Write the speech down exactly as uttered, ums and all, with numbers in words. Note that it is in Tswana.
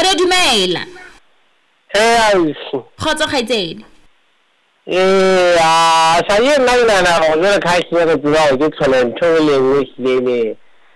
Radio Dumela. Eh, Khotso kgaitsedi. eh, ah, sa ye nna nna na go le ka se re tswa go ke tlhola ntho le nngwe hlele.